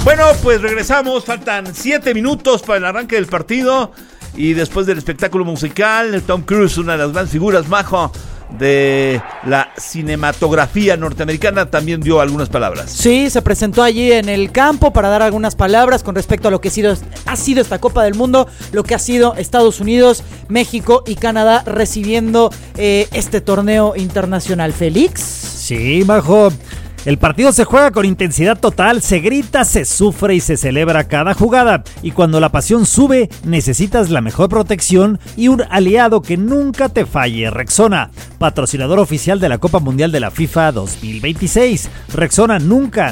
Bueno, pues regresamos, faltan 7 minutos para el arranque del partido y después del espectáculo musical, Tom Cruise, una de las grandes figuras, Majo, de la cinematografía norteamericana, también dio algunas palabras. Sí, se presentó allí en el campo para dar algunas palabras con respecto a lo que ha sido esta Copa del Mundo, lo que ha sido Estados Unidos, México y Canadá recibiendo este torneo internacional. Félix. Sí, Majo. El partido se juega con intensidad total, se grita, se sufre y se celebra cada jugada. Y cuando la pasión sube, necesitas la mejor protección y un aliado que nunca te falle. Rexona, patrocinador oficial de la Copa Mundial de la FIFA 2026. Rexona nunca,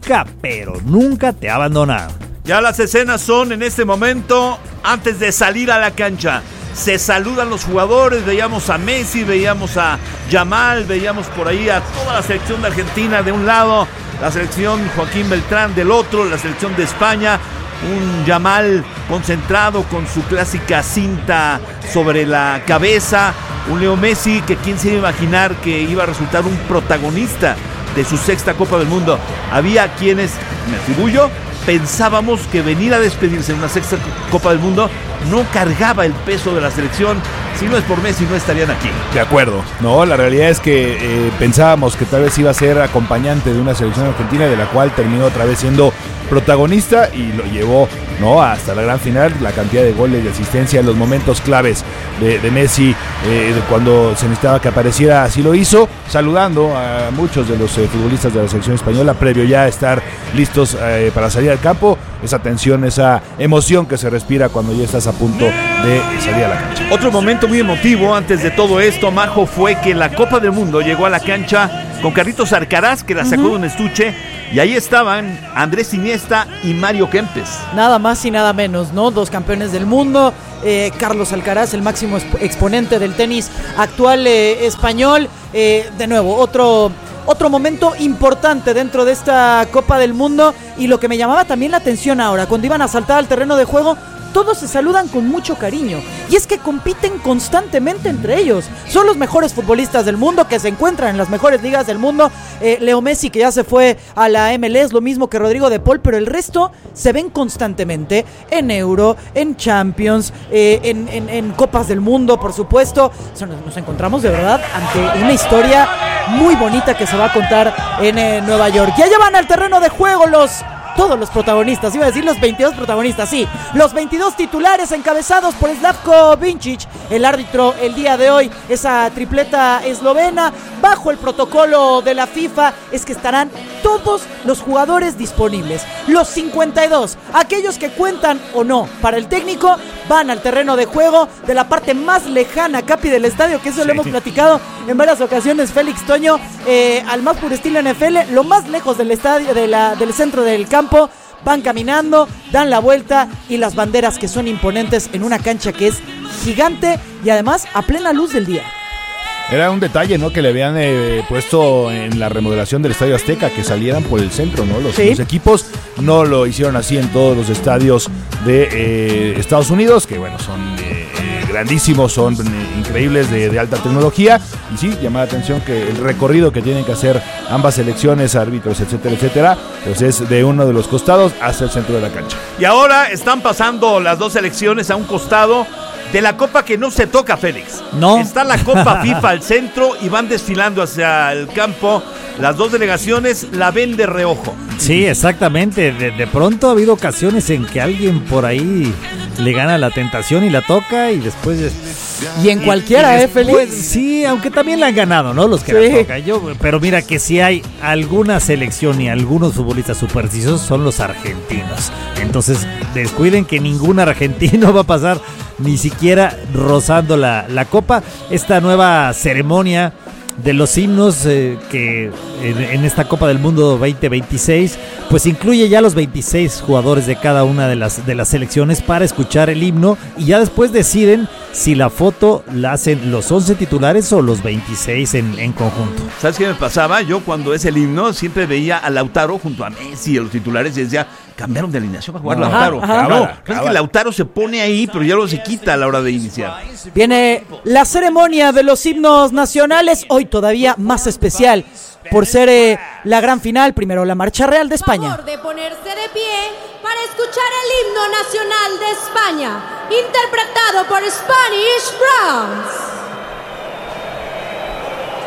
pero nunca te abandona. Ya las escenas son en este momento antes de salir a la cancha. Se saludan los jugadores, veíamos a Messi, veíamos a Yamal, veíamos por ahí a toda la selección de Argentina de un lado, la selección Joaquín Beltrán del otro, la selección de España, un Yamal concentrado con su clásica cinta sobre la cabeza, un Leo Messi que quién se iba a imaginar que iba a resultar un protagonista de su sexta Copa del Mundo. Había quienes, me atribuyo, pensábamos que venir a despedirse en una sexta Copa del Mundo no cargaba el peso de la selección. Si no es por Messi, no estarían aquí. De acuerdo. No, la realidad es que pensábamos que tal vez iba a ser acompañante de una selección argentina, de la cual terminó otra vez siendo protagonista y lo llevó, ¿no?, hasta la gran final. La cantidad de goles, de asistencia, los momentos claves de Messi, cuando se necesitaba que apareciera, así lo hizo, saludando a muchos de los futbolistas de la selección española previo ya a estar listos para salir al campo. Esa tensión, esa emoción que se respira cuando ya estás a punto de salir a la cancha. Otro momento muy emotivo antes de todo esto, Majo, fue que la Copa del Mundo llegó a la cancha con Carlitos Alcaraz, que la sacó de un estuche, y ahí estaban Andrés Iniesta y Mario Kempes. Nada más y nada menos, ¿no? Dos campeones del mundo. Carlos Alcaraz, el máximo exponente del tenis actual español. De nuevo, otro momento importante dentro de esta Copa del Mundo. Y lo que me llamaba también la atención ahora, cuando iban a saltar al terreno de juego, todos se saludan con mucho cariño. Y es que compiten constantemente entre ellos. Son los mejores futbolistas del mundo, que se encuentran en las mejores ligas del mundo. Leo Messi, que ya se fue a la MLS, lo mismo que Rodrigo de Paul, pero el resto se ven constantemente en Euro, en Champions, en Copas del Mundo, por supuesto. Nos encontramos de verdad ante una historia muy bonita que se va a contar en Nueva York. Ya llevan al terreno de juego todos los protagonistas, iba a decir los 22 protagonistas, sí, los 22 titulares encabezados por Slavko Vincic, el árbitro el día de hoy, esa tripleta eslovena, bajo el protocolo de la FIFA, es que estarán todos los jugadores disponibles, los 52, aquellos que cuentan o no para el técnico, van al terreno de juego de la parte más lejana, Capi, del estadio, que eso sí lo hemos platicado en varias ocasiones, Félix Toño, al más puro estilo NFL, lo más lejos del estadio, del centro del campo, van caminando, dan la vuelta y las banderas que son imponentes en una cancha que es gigante y además a plena luz del día. Era un detalle, ¿no?, que le habían puesto en la remodelación del Estadio Azteca, que salieran por el centro, ¿no? Los equipos no lo hicieron así en todos los estadios de Estados Unidos, que bueno, son grandísimos, son increíbles, de alta tecnología, y sí, llama la atención que el recorrido que tienen que hacer ambas selecciones, árbitros, etcétera, etcétera, pues es de uno de los costados hasta el centro de la cancha. Y ahora están pasando las dos selecciones a un costado de la copa que no se toca, Félix. No. Está la Copa FIFA al centro y van desfilando hacia el campo. Las dos delegaciones la ven de reojo. Sí, exactamente. De pronto ha habido ocasiones en que alguien por ahí le gana la tentación y la toca y después... Y en cualquiera, Félix. Sí, aunque también la han ganado, ¿no? Los que la tocan. Pero mira que si hay alguna selección y algunos futbolistas supersticiosos son los argentinos. Entonces descuiden que ningún argentino va a pasar ni siquiera rozando la copa. Esta nueva ceremonia de los himnos que en esta Copa del Mundo 2026 pues incluye ya los 26 jugadores de cada una de las selecciones para escuchar el himno y ya después deciden si la foto la hacen los 11 titulares o los 26 en conjunto. ¿Sabes qué me pasaba? Yo cuando es el himno siempre veía a Lautaro junto a Messi, a los titulares, y decía, cambiaron de alineación para jugar Lautaro. No, es que Lautaro se pone ahí, pero ya lo se quita a la hora de iniciar. Viene la ceremonia de los himnos nacionales, hoy todavía más especial, por ser la gran final. Primero la Marcha Real de España. Por favor de ponerse de pie para escuchar el himno nacional de España, interpretado por Spanish Brown.